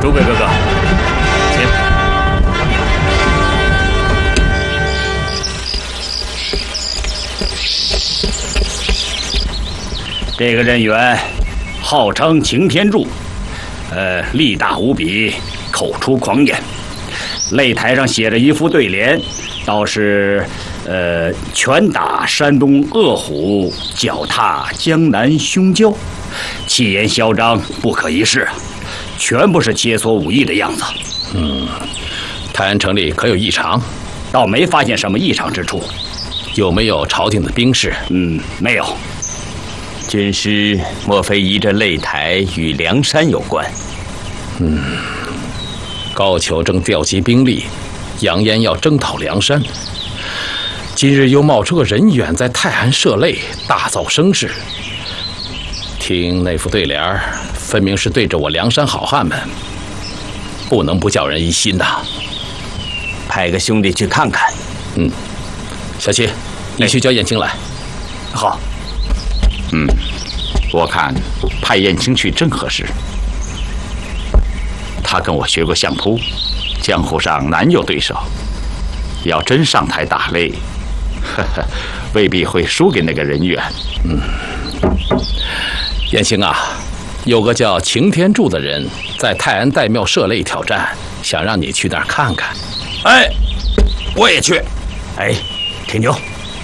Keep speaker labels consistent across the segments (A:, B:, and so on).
A: 诸葛哥哥，请。这个人员号称擎天柱，力大无比，口出狂言。擂台上写着一副对联，倒是拳打山东恶虎，脚踏江南凶蛟，气焰嚣张，不可一世，全部是切磋武艺的样子。
B: 泰安城里可有异常？
A: 倒没发现什么异常之处。
B: 有没有朝廷的兵士？
A: 没有。
C: 军师莫非疑这擂台与梁山有关？
B: 高俅正调集兵力，扬言要征讨梁山。今日又冒出个人远在泰安设擂，大造声势。听那副对联，分明是对着我梁山好汉们，不能不叫人疑心呐。
C: 派个兄弟去看看。
B: 小七，你去叫燕青来。
A: 好。
D: 我看派燕青去正合适。他跟我学过相扑，江湖上难有对手。要真上台打擂，未必会输给那个人远。
B: 燕青啊，有个叫擎天柱的人在泰安岱庙设擂挑战，想让你去那儿看看。
E: 哎，我也去。
A: 哎，挺牛。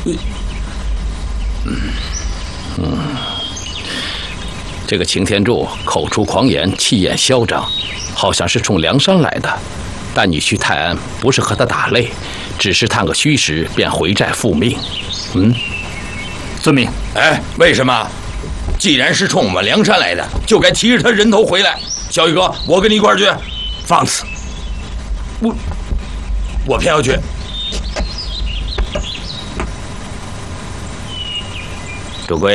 B: 这个擎天柱口出狂言，气焰嚣张，好像是冲梁山来的。但你去泰安不是和他打擂，只是探个虚实，便回寨复命。
A: 遵命。
E: 哎，为什么？既然是冲我们梁山来的，就该提着他人头回来。小雨哥，我跟你一块儿去。
A: 放肆！
E: 我偏要去。
C: 主贵，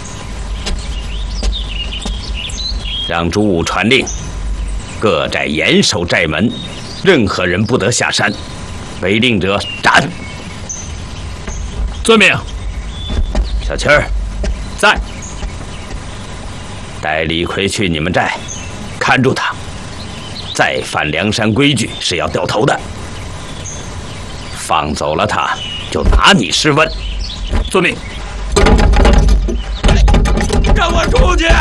C: 让朱武传令，各寨严守寨门，任何人不得下山，违令者斩。
A: 遵命。
C: 小七儿，在。带李逵去你们寨，看住他，再犯梁山规矩是要掉头的。放走了他，就拿你试问。
A: 遵命。
E: 让我出去！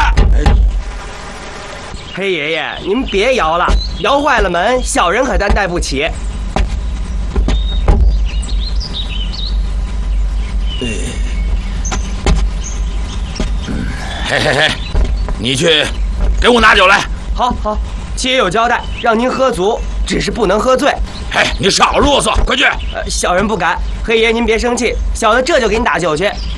F: 黑爷爷，您别摇了，摇坏了门，小人可担待不起。
E: 嘿，你去给我拿酒来。
F: 好，七爷有交代，让您喝足，只是不能喝醉。
E: 嘿，你少啰嗦，快去！
F: 小人不敢。黑爷您别生气，小的这就给你打酒去。